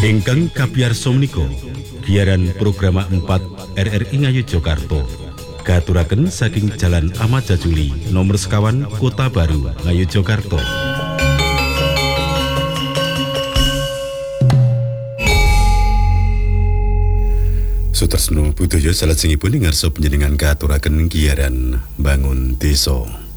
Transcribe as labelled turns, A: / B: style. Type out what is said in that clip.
A: Ingkang kapiyarsa menika giaran program 4 RRI Ngayogyakarta katuraken saking Jalan Ahmad Jajuli nomor sekawan Kota Baru Ngayogyakarta. Sutresno budaya salajengipun ngarsa panjenengan katuraken giaran bangun desa.